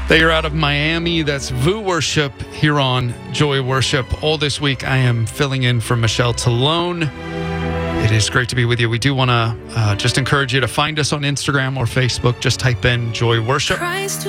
They are out of Miami. That's VU Worship here on Joy Worship. All this week, I am filling in for Michelle Talone. It is great to be with you. We do want to just encourage you to find us on Instagram or Facebook. Just type in Joy Worship.